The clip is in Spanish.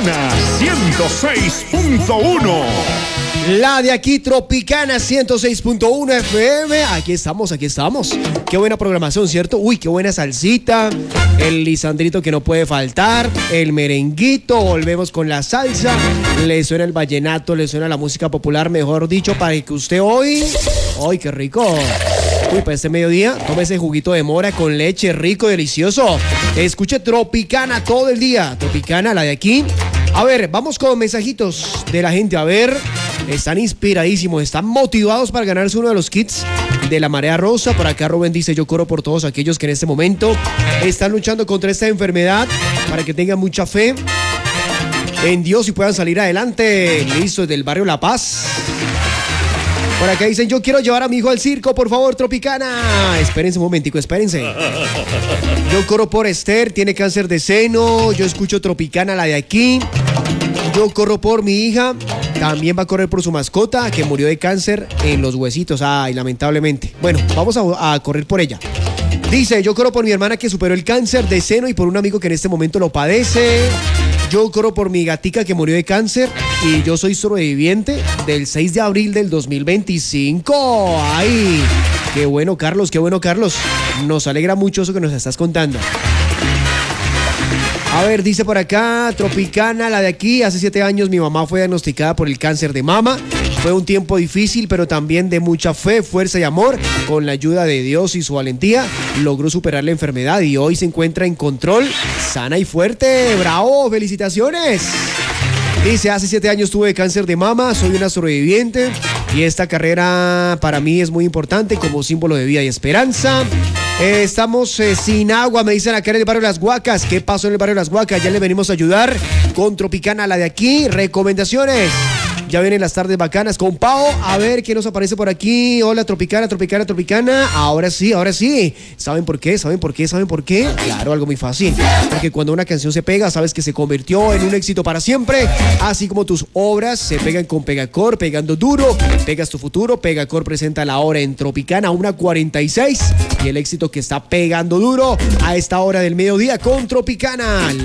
Tropicana 106.1. La de aquí, Tropicana 106.1 FM. Aquí estamos. Qué buena programación, ¿cierto? Uy, qué buena salsita. El lisandrito que no puede faltar. El merenguito. Volvemos con la salsa. Le suena el vallenato, le suena la música popular, mejor dicho, para que usted hoy... ¡Ay, qué rico! Uy, para este mediodía, tome ese juguito de mora con leche, rico, delicioso. Escuche Tropicana todo el día. Tropicana, la de aquí. A ver, vamos con mensajitos de la gente. A ver, están inspiradísimos, están motivados para ganarse uno de los kits de la Marea Rosa. Por acá Rubén dice: yo corro por todos aquellos que en este momento están luchando contra esta enfermedad, para que tengan mucha fe en Dios y puedan salir adelante. Listo, del barrio La Paz. Por acá dicen: yo quiero llevar a mi hijo al circo, por favor, Tropicana. Espérense un momentico, espérense. Yo corro por Esther, tiene cáncer de seno. Yo escucho Tropicana, la de aquí. Yo corro por mi hija, también va a correr por su mascota, que murió de cáncer en los huesitos. Ay, lamentablemente. Bueno, vamos a correr por ella. Dice: yo corro por mi hermana que superó el cáncer de seno y por un amigo que en este momento lo padece. Yo corro por mi gatica que murió de cáncer y yo soy sobreviviente del 6 de abril del 2025. ¡Ay! Qué bueno, Carlos, qué bueno, Carlos. Nos alegra mucho eso que nos estás contando. A ver, dice por acá, Tropicana, la de aquí. Hace 7 años mi mamá fue diagnosticada por el cáncer de mama. Fue un tiempo difícil, pero también de mucha fe, fuerza y amor. Con la ayuda de Dios y su valentía, logró superar la enfermedad y hoy se encuentra en control, sana y fuerte. ¡Bravo! ¡Felicitaciones! Dice: hace 7 años tuve cáncer de mama, soy una sobreviviente y esta carrera para mí es muy importante como símbolo de vida y esperanza. Estamos sin agua, me dicen acá en el barrio Las Huacas. ¿Qué pasó en el barrio Las Huacas? Ya le venimos a ayudar con Tropicana, la de aquí. Recomendaciones. Ya vienen las tardes bacanas con Pao. A ver qué nos aparece por aquí. Hola, Tropicana. Ahora sí. ¿Saben por qué? Claro, algo muy fácil. Porque cuando una canción se pega, sabes que se convirtió en un éxito para siempre. Así como tus obras se pegan con Pegacor, pegando duro. Pegas tu futuro. Pegacor presenta la hora en Tropicana 1:46. Y el éxito que está pegando duro a esta hora del mediodía con Tropicana.